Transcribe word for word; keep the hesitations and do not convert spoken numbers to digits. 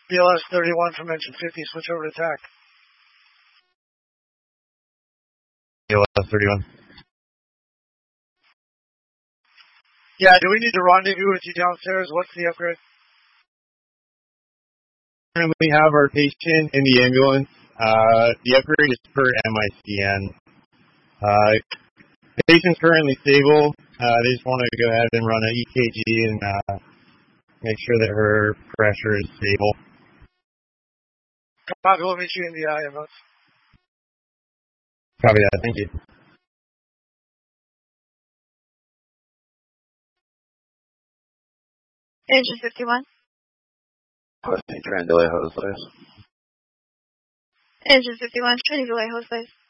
B L S thirty-one from engine fifty, switch over to T A C. B L S thirty-one. Yeah, do we need to rendezvous with you downstairs? What's the upgrade? We have our patient in the ambulance. Uh, the upgrade is per M I C N. Uh, the patient's currently stable. Uh, they just want to go ahead and run an E K G and uh, make sure that her pressure is stable. Copy, we'll meet you in the I M S. Copy that, thank you. Engine fifty-one. Requesting train delay hose, please. Engine fifty-one, train delay hose, please.